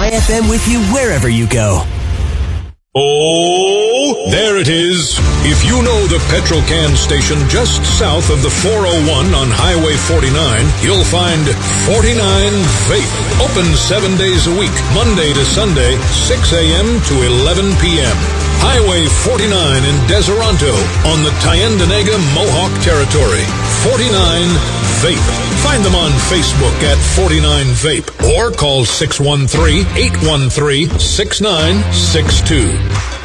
YFM with you wherever you go. Oh, there it is. If you know the petrol can station just south of the 401 on Highway 49, you'll find 49 Vape. Open 7 days a week, Monday to Sunday, 6 a.m. to 11 p.m. Highway 49 in Deseronto on the Tyendinaga Mohawk Territory. 49 Vape. Find them on Facebook at 49 Vape or call 613-813-6962.